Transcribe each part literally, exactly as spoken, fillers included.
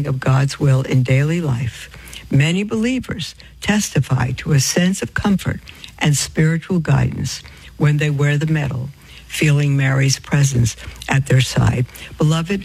fulfilling of God's will in daily life, many believers testify to a sense of comfort and spiritual guidance when they wear the medal, feeling Mary's presence at their side. Beloved,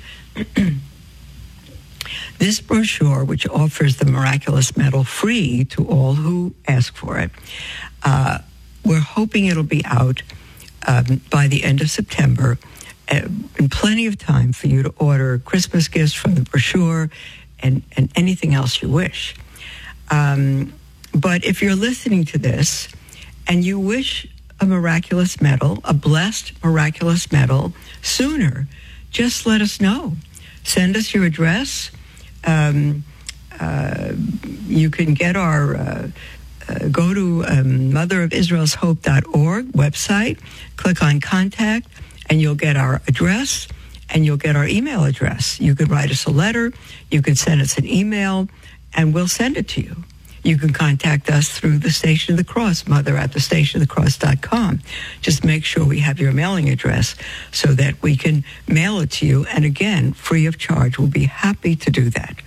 this brochure, which offers the miraculous medal free to all who ask for it, uh, we're hoping it'll be out um, by the end of September, uh, and plenty of time for you to order Christmas gifts from the brochure and, and anything else you wish. Um, but if you're listening to this and you wish a miraculous medal, a blessed miraculous medal sooner, just let us know. Send us your address. Um, uh, you can get our, uh, uh, go to um, mother of israel's hope dot org website, click on contact, and you'll get our address and you'll get our email address. You could write us a letter, you could send us an email, and we'll send it to you. You can contact us through the Station of the Cross, mother at the station of the cross dot com. Just make sure we have your mailing address so that we can mail it to you. And again, free of charge. We'll be happy to do that.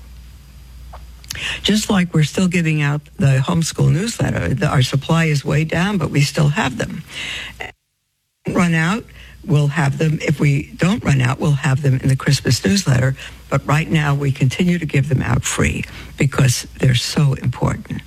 Just like we're still giving out the homeschool newsletter, the, our supply is way down, but we still have them. Run out, we'll have them. If we don't run out, we'll have them in the Christmas newsletter. But right now, we continue to give them out free because they're so important.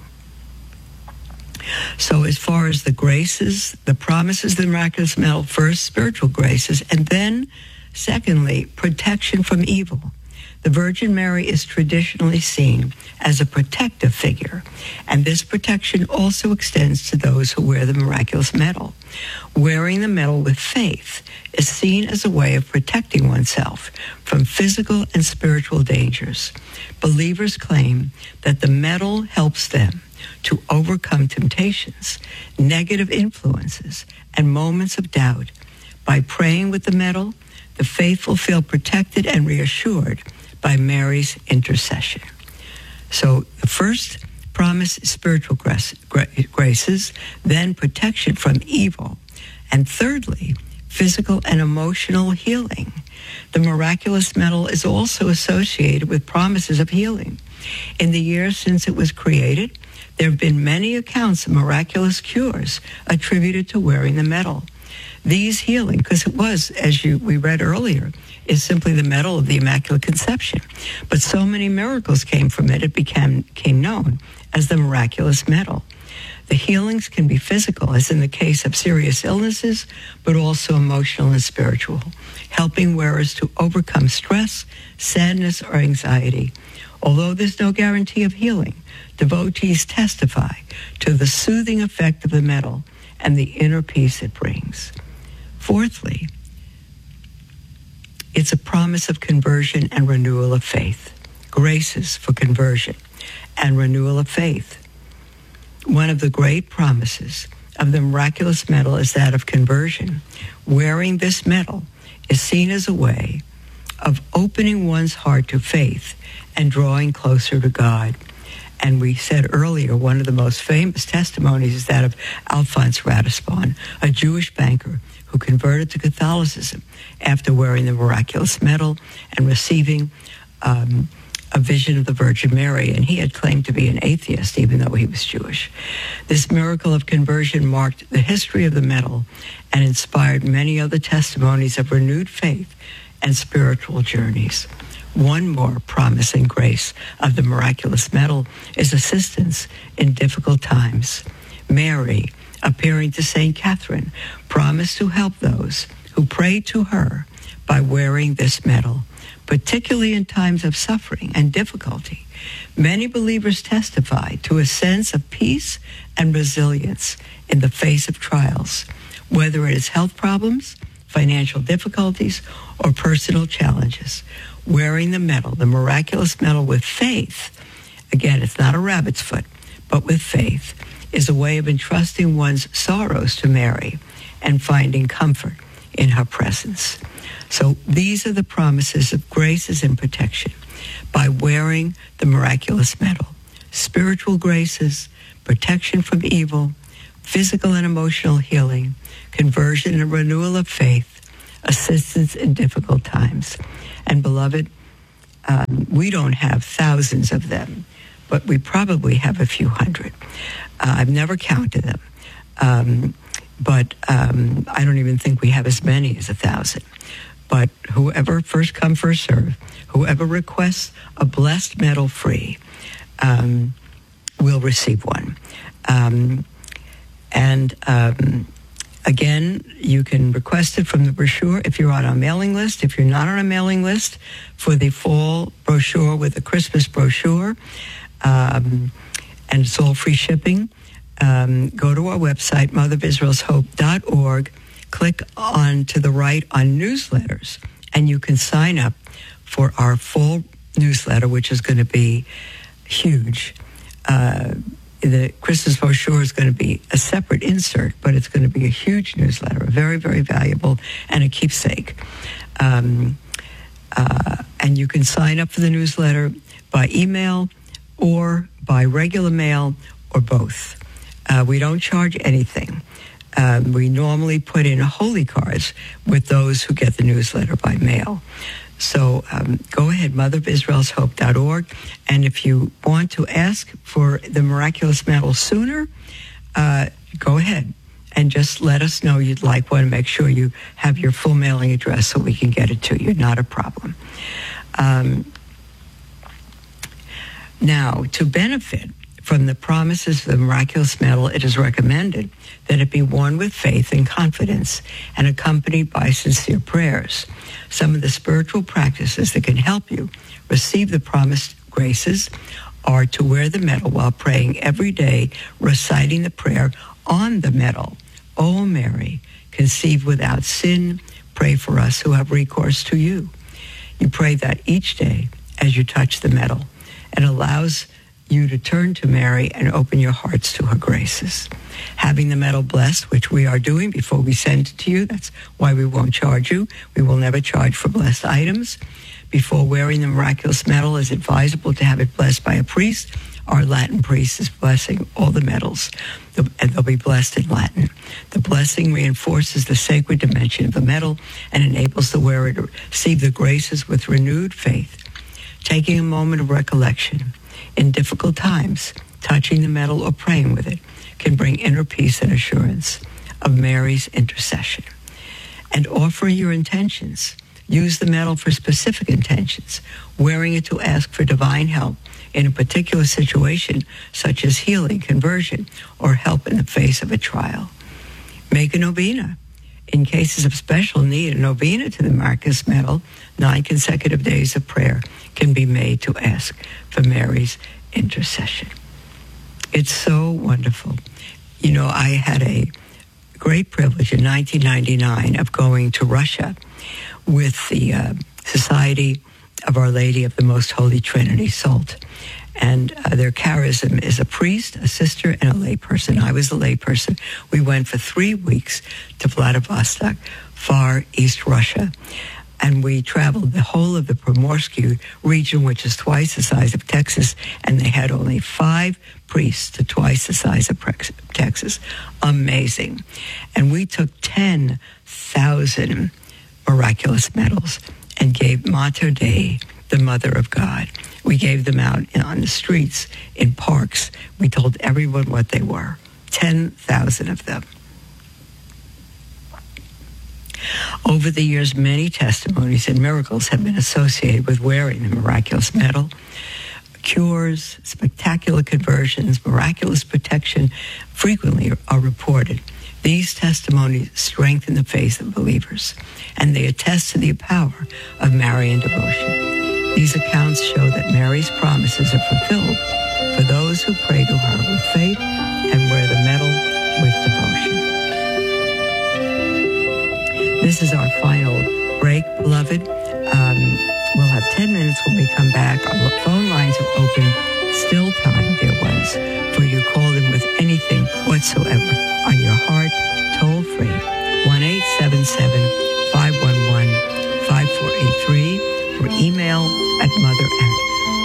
So as far as the graces, the promises of the miraculous medal, first, spiritual graces, and then, secondly, protection from evil. The Virgin Mary is traditionally seen as a protective figure, and this protection also extends to those who wear the miraculous medal. Wearing the medal with faith is seen as a way of protecting oneself from physical and spiritual dangers. Believers claim that the medal helps them to overcome temptations, negative influences, and moments of doubt. By praying with the medal, the faithful feel protected and reassured by Mary's intercession. So the first promise is spiritual graces, then protection from evil, and thirdly, physical and emotional healing. The miraculous medal is also associated with promises of healing. In the years since it was created, there have been many accounts of miraculous cures attributed to wearing the medal. These healing, because it was, as you we read earlier, is simply the medal of the Immaculate Conception. But so many miracles came from it, it became, became known as the miraculous medal. The healings can be physical, as in the case of serious illnesses, but also emotional and spiritual, helping wearers to overcome stress, sadness, or anxiety. Although there's no guarantee of healing, devotees testify to the soothing effect of the medal and the inner peace it brings. Fourthly, it's a promise of conversion and renewal of faith, graces for conversion and renewal of faith. One of the great promises of the miraculous medal is that of conversion. Wearing this medal is seen as a way of opening one's heart to faith and drawing closer to God. And we said earlier, one of the most famous testimonies is that of Alphonse Ratisbonne, a Jewish banker who converted to Catholicism after wearing the miraculous medal and receiving um, a vision of the Virgin Mary. And he had claimed to be an atheist, even though he was Jewish. This miracle of conversion marked the history of the medal and inspired many other testimonies of renewed faith and spiritual journeys. One more promise and grace of the miraculous medal is assistance in difficult times. Mary, appearing to Saint Catherine, promised to help those who pray to her by wearing this medal, particularly in times of suffering and difficulty. Many believers testify to a sense of peace and resilience in the face of trials, whether it is health problems, financial difficulties, or personal challenges. Wearing the medal, the miraculous medal with faith, again, it's not a rabbit's foot, but with faith, is a way of entrusting one's sorrows to Mary and finding comfort in her presence. So these are the promises of graces and protection by wearing the miraculous medal. Spiritual graces, protection from evil, physical and emotional healing, conversion and renewal of faith, assistance in difficult times. And beloved, Um, we don't have thousands of them, but we probably have a few hundred. Uh, I've never counted them, um, but um, I don't even think we have as many as a thousand. But whoever, first come, first serve, whoever requests a blessed medal free um, will receive one. Um, and um, again, you can request it from the brochure if you're on our mailing list. If you're not on a mailing list, for the fall brochure with the Christmas brochure, um, and it's all free shipping, um, go to our website, mother of israel's hope dot org. Click on to the right on newsletters, and you can sign up for our full newsletter, which is going to be huge. Uh, the Christmas brochure is going to be a separate insert, but it's going to be a huge newsletter, very, very valuable, and a keepsake. Um, uh, and you can sign up for the newsletter by email or by regular mail or both. Uh, we don't charge anything. Um, we normally put in holy cards with those who get the newsletter by mail. So um, go ahead, mother of israel's hope dot org. And if you want to ask for the miraculous medal sooner, uh, go ahead and just let us know you'd like one. Make sure you have your full mailing address so we can get it to you. Not a problem. Um, now, to benefit from the promises of the miraculous medal, it is recommended that it be worn with faith and confidence and accompanied by sincere prayers. Some of the spiritual practices that can help you receive the promised graces are to wear the medal while praying every day, reciting the prayer on the medal. O Mary, conceived without sin, pray for us who have recourse to you. You pray that each day as you touch the medal. It allows you to turn to Mary and open your hearts to her graces. Having the medal blessed, which we are doing before we send it to you, that's why we won't charge you. We will never charge for blessed items. Before wearing the miraculous medal, it's advisable to have it blessed by a priest. Our Latin priest is blessing all the medals, and they'll be blessed in Latin. The blessing reinforces the sacred dimension of the medal and enables the wearer to receive the graces with renewed faith. Taking a moment of recollection in difficult times, touching the medal or praying with it can bring inner peace and assurance of Mary's intercession. And offer your intentions. Use the medal for specific intentions, wearing it to ask for divine help in a particular situation, such as healing, conversion, or help in the face of a trial. Make a novena. In cases of special need, a novena to the miraculous medal, nine consecutive days of prayer can be made to ask for Mary's intercession. It's so wonderful. You know, I had a great privilege in nineteen ninety-nine of going to Russia with the uh, Society of Our Lady of the Most Holy Trinity, SALT. And uh, their charism is a priest, a sister, and a layperson. I was a layperson. We went for three weeks to Vladivostok, far East Russia. And we traveled the whole of the Primorsky region, which is twice the size of Texas, and they had only five priests to twice the size of Texas. Amazing. And we took ten thousand miraculous medals and gave Mater Dei, the Mother of God. We gave them out on the streets, in parks. We told everyone what they were. ten thousand of them. Over the years, many testimonies and miracles have been associated with wearing the miraculous medal. Cures, spectacular conversions, miraculous protection frequently are reported. These testimonies strengthen the faith of believers, and they attest to the power of Marian devotion. These accounts show that Mary's promises are fulfilled for those who pray to her with faith and wear the medal with devotion. This is our final break, beloved. Um, we'll have ten minutes when we come back. Our phone lines are open. Still time, dear ones, for you to call in with anything whatsoever on your heart, toll free, one eight seven seven, five one one, five four eight three, or email at mother at,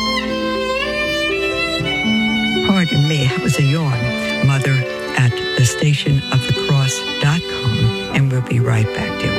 pardon me, that was a yawn, mother at the station of the cross dot com, and we'll be right back, dear.